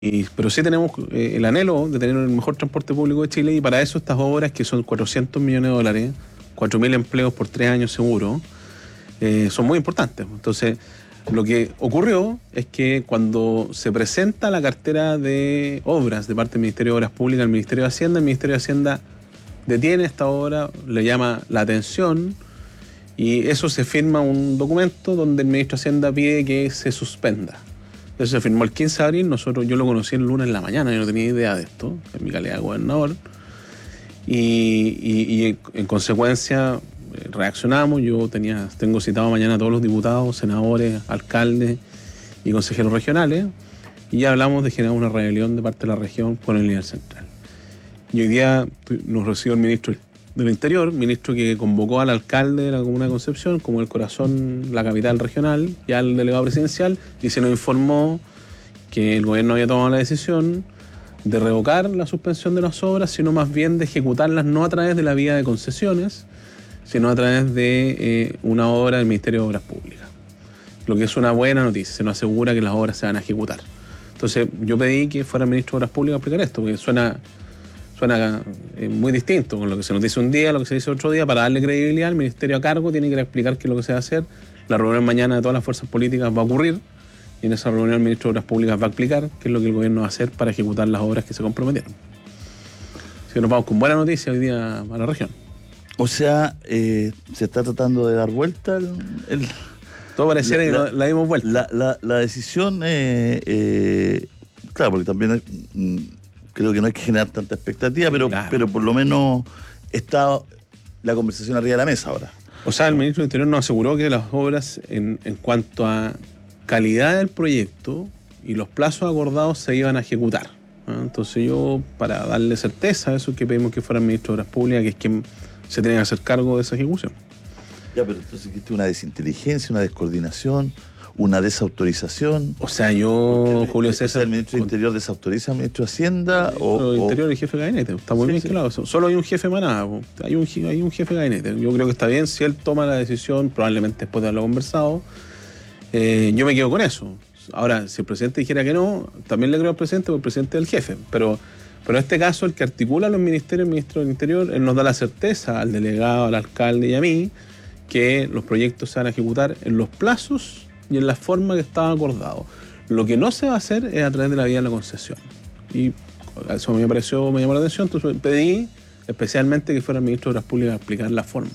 Pero sí tenemos el anhelo de tener el mejor transporte público de Chile, y para eso estas obras, que son 400 millones de dólares, 4.000 empleos por 3 años seguro, son muy importantes. Entonces, lo que ocurrió es que cuando se presenta la cartera de obras de parte del Ministerio de Obras Públicas al Ministerio de Hacienda, el Ministerio de Hacienda detiene esta obra, le llama la atención, y eso se firma un documento donde el Ministro de Hacienda pide que se suspenda. Eso se firmó el 15 de abril, yo lo conocí el lunes en la mañana, yo no tenía idea de esto, en mi calidad de gobernador, y en consecuencia reaccionamos. Tengo citado mañana a todos los diputados, senadores, alcaldes y consejeros regionales, y ya hablamos de generar una rebelión de parte de la región con el líder central. Y hoy día nos recibió el ministro del Interior, ministro que convocó al alcalde de la comuna de Concepción como el corazón, la capital regional, y al delegado presidencial, y se nos informó que el gobierno había tomado la decisión de revocar la suspensión de las obras, sino más bien de ejecutarlas no a través de la vía de concesiones, sino a través de una obra del Ministerio de Obras Públicas. Lo que es una buena noticia, se nos asegura que las obras se van a ejecutar. Entonces yo pedí que fuera el ministro de Obras Públicas a explicar esto, porque suena muy distinto con lo que se nos dice un día, lo que se dice otro día. Para darle credibilidad, el ministerio a cargo tiene que explicar qué es lo que se va a hacer. La reunión mañana de todas las fuerzas políticas va a ocurrir, y en esa reunión el ministro de Obras Públicas va a explicar qué es lo que el gobierno va a hacer para ejecutar las obras que se comprometieron. Así que nos vamos con buena noticia hoy día a la región. O sea, se está tratando de dar vuelta Todo pareciera que la dimos vuelta. La decisión, claro, porque también creo que no hay que generar tanta expectativa, pero por lo menos está la conversación arriba de la mesa ahora. O sea, el ministro del Interior nos aseguró que las obras, en cuanto a calidad del proyecto y los plazos acordados, se iban a ejecutar. Entonces yo, para darle certeza a eso, que pedimos que fuera el ministro de Obras Públicas, que es quien se tiene que hacer cargo de esa ejecución. Ya, pero entonces existe una desinteligencia, una descoordinación, una desautorización. O sea, Julio César... ¿El ministro de Interior desautoriza al ministro de Hacienda? El ministro de Interior y jefe de gabinete. Está muy bien claro. Solo hay un jefe de manada, hay un jefe de gabinete. Yo creo que está bien si él toma la decisión, probablemente después de haberlo conversado. Yo me quedo con eso. Ahora, si el presidente dijera que no, también le creo al presidente, porque el presidente es el jefe. Pero en este caso, el que articula los ministerios, el ministro del Interior, él nos da la certeza al delegado, al alcalde y a mí, que los proyectos se van a ejecutar en los plazos y en la forma que estaba acordado. Lo que no se va a hacer es a través de la vía de la concesión. Y eso me llamó la atención, entonces pedí especialmente que fuera el ministro de Obras Públicas a explicar la forma.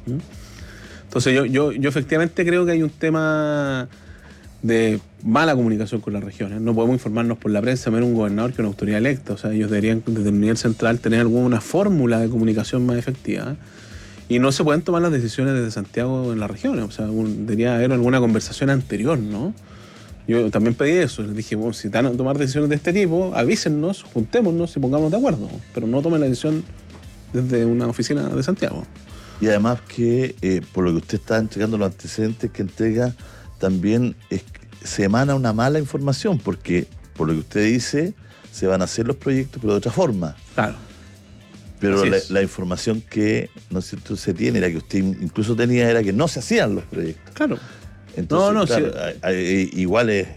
Entonces yo efectivamente creo que hay un tema de mala comunicación con las regiones. No podemos informarnos por la prensa, menos un gobernador que una autoridad electa. O sea, ellos deberían desde el nivel central tener alguna fórmula de comunicación más efectiva, y no se pueden tomar las decisiones desde Santiago en las regiones. O sea, debería haber alguna conversación anterior, ¿no? Yo también pedí eso, les dije, bueno, si están a tomar decisiones de este tipo, avísennos, juntémonos y pongámonos de acuerdo, pero no tomen la decisión desde una oficina de Santiago. Y además que, por lo que usted está entregando, los antecedentes que entrega, también se emana una mala información, porque por lo que usted dice, se van a hacer los proyectos, pero de otra forma. Claro. Pero la información que, ¿no es cierto?, se tiene, la que usted incluso tenía, era que no se hacían los proyectos. Claro. Entonces, claro, igual es,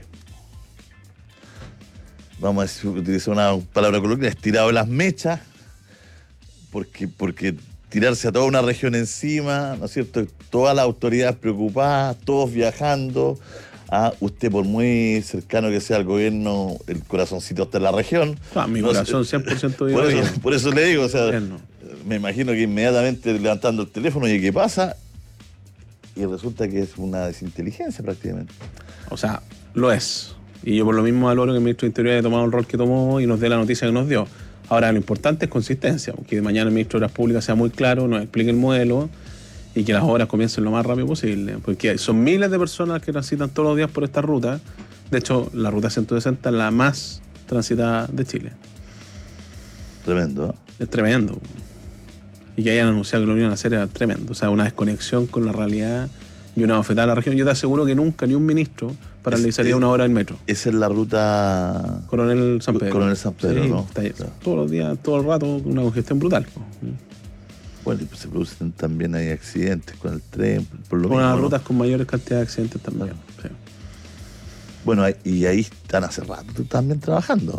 vamos a decir, utilizar una palabra coloquial, estirado las mechas, porque tirarse a toda una región encima, ¿no es cierto?, todas las autoridades preocupadas, todos viajando, usted, por muy cercano que sea al gobierno, el corazoncito está en la región. Mi corazón 100% vive. Por eso le digo, o sea, me imagino que inmediatamente levantando el teléfono, ¿y qué pasa? Y resulta que es una desinteligencia prácticamente. O sea, lo es. Y yo por lo mismo valoro que el ministro de Interior haya tomado el rol que tomó y nos dé la noticia que nos dio. Ahora, lo importante es consistencia, que mañana el ministro de Obras Públicas sea muy claro, nos explique el modelo y que las obras comiencen lo más rápido posible. Porque son miles de personas que transitan todos los días por esta ruta. De hecho, la ruta 160 es la más transitada de Chile. Tremendo, ¿no? Es tremendo. Y que hayan anunciado que lo iban a hacer era tremendo. O sea, una desconexión con la realidad y una bofetada a la región. Yo te aseguro que nunca ni un ministro paralizaría una hora del metro. Esa es la ruta Coronel San Pedro. Coronel San Pedro, sí, ¿no? Está ahí, claro. Todos los días, todo el rato, una congestión brutal. Bueno, y pues se producen también hay accidentes con el tren, por lo mismo. Una de las rutas con mayores cantidades de accidentes también. Claro. Sí. Bueno, y ahí están hace rato también trabajando.